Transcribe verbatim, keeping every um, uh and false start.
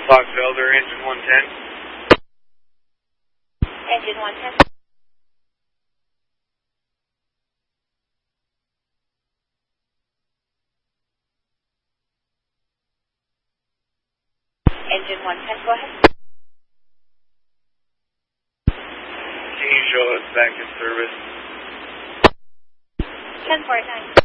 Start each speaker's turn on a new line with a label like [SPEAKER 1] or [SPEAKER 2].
[SPEAKER 1] Fox Elder, engine one ten.
[SPEAKER 2] Engine one ten. Engine one ten, go ahead.
[SPEAKER 1] Can you show us back in service?
[SPEAKER 2] ten forty-nine.